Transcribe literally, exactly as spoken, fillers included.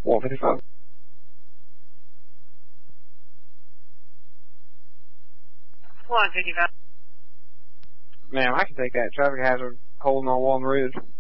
one fifty-five. one fifty-five. Ma'am, I can take that traffic hazard holding on one road.